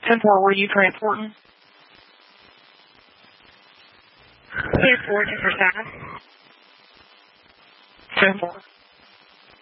10-4, were you transporting? 10-4, just for 7. 10-4.